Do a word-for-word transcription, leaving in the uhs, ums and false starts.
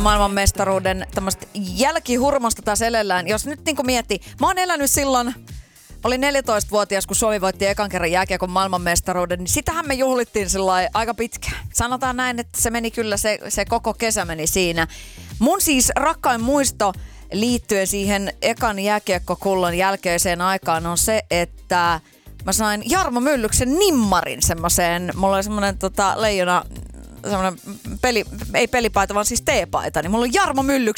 maailmanmestaruuden tämmöistä jälkihurmasta taas elellään. Jos nyt niin kuin miettii, mä oon elänyt silloin, olin neljätoistavuotias, kun Suomi voitti ekan kerran jääkiekon maailmanmestaruuden, niin sitähän me juhlittiin sillai aika pitkään. Sanotaan näin, että se meni kyllä, se, se koko kesä meni siinä. Mun siis rakkain muisto liittyen siihen ekan jääkiekkokullon jälkeiseen aikaan on se, että mä sain Jarmo Myllyksen nimmarin semmoiseen, mulla oli semmoinen tota, leijona, semmoinen peli, ei pelipaita, vaan siis teepaita, niin mulla on Jarmo Myllyksen